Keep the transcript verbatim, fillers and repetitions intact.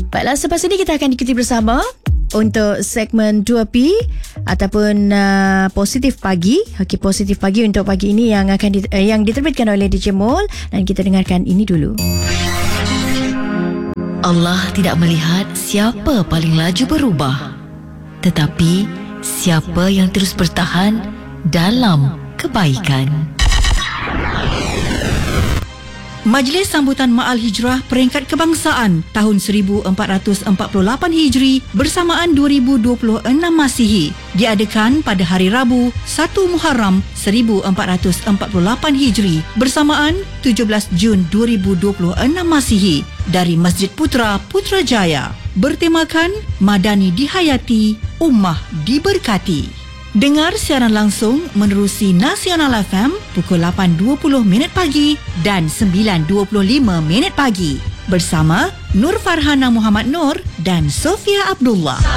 Baiklah, selepas ini kita akan ikuti bersama untuk segmen dua P ataupun uh, Positif Pagi. Okey, Positif Pagi untuk pagi ini yang akan di, uh, yang diterbitkan oleh D J Mol, dan kita dengarkan ini dulu. Allah tidak melihat siapa paling laju berubah, tetapi siapa yang terus bertahan dalam kebaikan. Majlis Sambutan Ma'al Hijrah Peringkat Kebangsaan tahun seribu empat ratus empat puluh lapan Hijri bersamaan dua ribu dua puluh enam Masihi diadakan pada hari Rabu satu Muharram seribu empat ratus empat puluh lapan Hijri bersamaan tujuh belas Jun dua ribu dua puluh enam Masihi dari Masjid Putra Putrajaya, bertemakan Madani Dihayati, Ummah Diberkati. Dengar siaran langsung menerusi Nasional F M pukul lapan dua puluh minit pagi dan sembilan dua puluh lima minit pagi bersama Nur Farhana Muhammad Nur dan Sofia Abdullah.